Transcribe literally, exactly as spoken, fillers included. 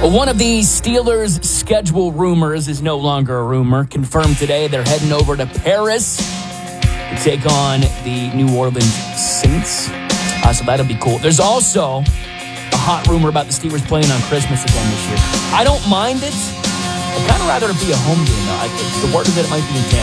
One of the Steelers' schedule rumors is no longer a rumor. Confirmed today, they're heading over to Paris to take on the New Orleans Saints. Uh, so that'll be cool. There's also a hot rumor about the Steelers playing on Christmas again this year. I don't mind it. I'd kind of rather it be a home game, though. I, the word is that it might be in Tampa.